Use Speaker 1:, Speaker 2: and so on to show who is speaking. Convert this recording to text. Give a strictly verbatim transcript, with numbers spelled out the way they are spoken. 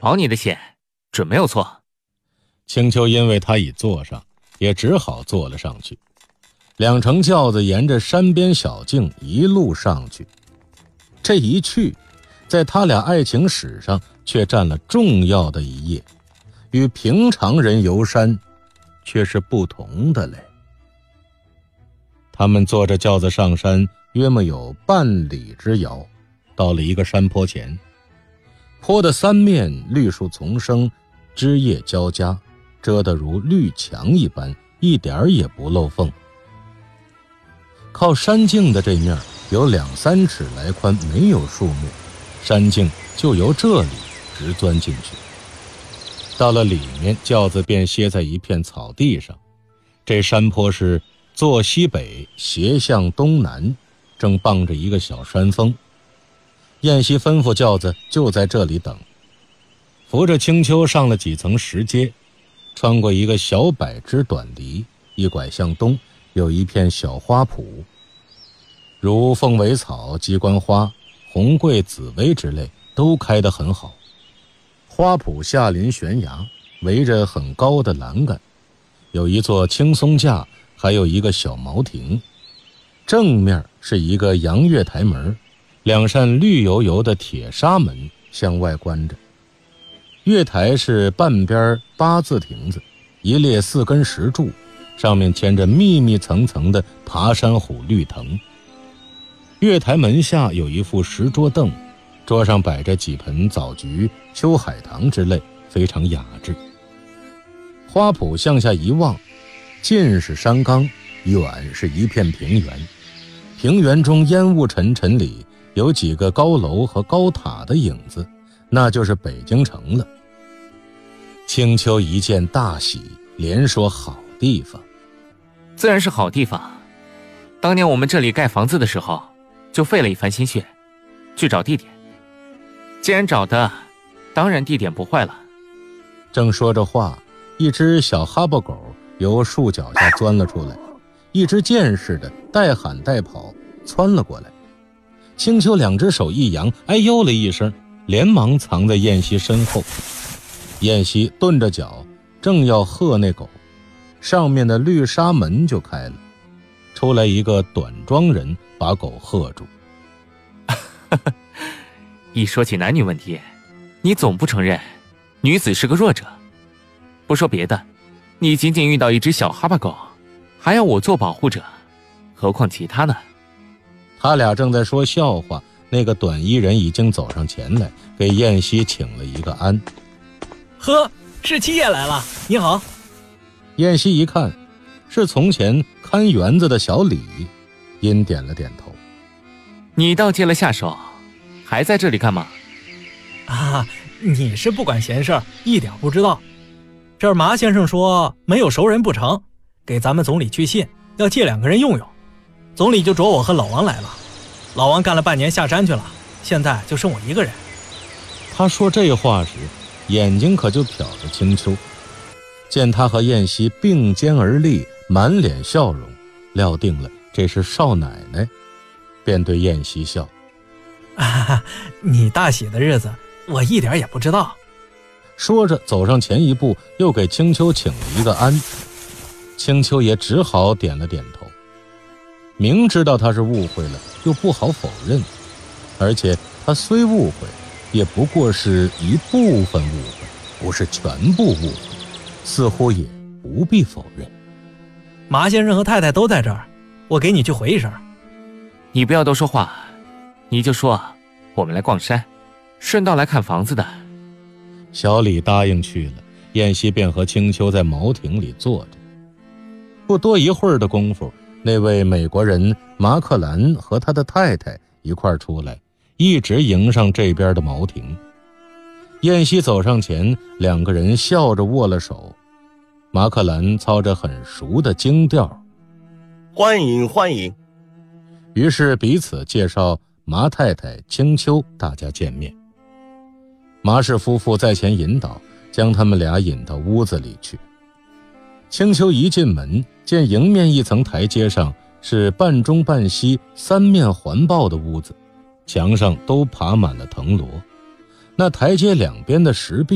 Speaker 1: 保你的险，准没有错。
Speaker 2: 青丘因为他已坐上，也只好坐了上去。两乘轿子沿着山边小径一路上去，这一去，在他俩爱情史上却占了重要的一页，与平常人游山却是不同的嘞。他们坐着轿子上山，约莫有半里之遥，到了一个山坡前。坡的三面绿树丛生，枝叶交加，遮得如绿墙一般，一点儿也不漏缝。靠山径的这面有两三尺来宽，没有树木，山径就由这里直钻进去。到了里面，轿子便歇在一片草地上。这山坡是坐西北斜向东南，正傍着一个小山峰。燕西吩咐轿子就在这里等，扶着青丘上了几层石阶，穿过一个小柏枝短篱，一拐向东，有一片小花圃，如凤尾草、鸡冠花、红桂、紫薇之类都开得很好。花圃下临悬崖，围着很高的栏杆，有一座青松架，还有一个小茅亭。正面是一个洋月台门，两扇绿油油的铁砂门向外关着。月台是半边八字亭子，一列四根石柱，上面牵着密密层层的爬山虎绿藤。月台门下有一副石桌凳，桌上摆着几盆枣菊、秋海棠之类，非常雅致。花圃向下一望，近是山冈，远是一片平原。平原中烟雾沉沉里有几个高楼和高塔的影子，那就是北京城了。青丘一见大喜，连说好地方。
Speaker 1: 自然是好地方。当年我们这里盖房子的时候，就费了一番心血，去找地点。既然找的，当然地点不坏了。
Speaker 2: 正说着话，一只小哈巴狗由树脚下钻了出来，一只箭似的带喊带跑窜了过来。青丘两只手一扬，哎呦了一声，连忙藏在燕西身后。燕西顿着脚，正要喝那狗，上面的绿纱门就开了，出来一个短装人，把狗喝住。
Speaker 1: 一说起男女问题，你总不承认女子是个弱者。不说别的，你仅仅遇到一只小哈巴狗，还要我做保护者，何况其他呢？
Speaker 2: 他俩正在说笑话，那个短衣人已经走上前来，给燕西请了一个安。
Speaker 3: 呵，是七爷来了，你好。
Speaker 2: 燕西一看，是从前看园子的小李，因点了点头。
Speaker 1: 你倒接了下手，还在这里干嘛？
Speaker 3: 啊，你是不管闲事，一点不知道。这儿麻先生说没有熟人不成，给咱们总理去信，要借两个人用用。总理就着我和老王来了，老王干了半年下山去了，现在就剩我一个人。
Speaker 2: 他说这话时，眼睛可就瞟着青丘，见他和燕西并肩而立，满脸笑容，料定了这是少奶奶，便对燕西笑。
Speaker 3: 啊，你大喜的日子我一点也不知道。
Speaker 2: 说着走上前一步，又给青丘请了一个安。青丘也只好点了点头，明知道他是误会了，又不好否认，而且他虽误会，也不过是一部分误会，不是全部误会，似乎也不必否认。
Speaker 3: 麻先生和太太都在这儿，我给你去回一声。
Speaker 1: 你不要多说话，你就说我们来逛山，顺道来看房子的。
Speaker 2: 小李答应去了，燕西便和青丘在茅亭里坐着。不多一会儿的功夫，那位美国人马克兰和他的太太一块儿出来，一直迎上这边的茅亭。燕西走上前，两个人笑着握了手。马克兰操着很熟的京调，
Speaker 4: 欢迎欢迎。
Speaker 2: 于是彼此介绍麻太太、青丘，大家见面。麻氏夫妇在前引导，将他们俩引到屋子里去。青丘一进门，见迎面一层台阶上是半中半西三面环抱的屋子，墙上都爬满了藤萝，那台阶两边的石壁